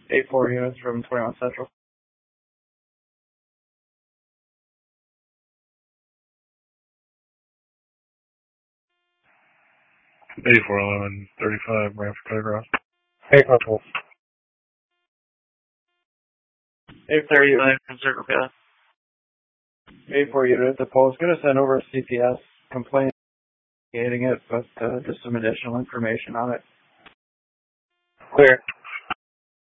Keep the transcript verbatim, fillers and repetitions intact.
eight four units from twenty-one Central. eighty-four eleven thirty-five, Ramp Telegraph. Hey, Control. eight thirty-nine from Circle K. eight four units. The post going to send over a C P S complaint indicating it, but uh, just some additional information on it. Clear.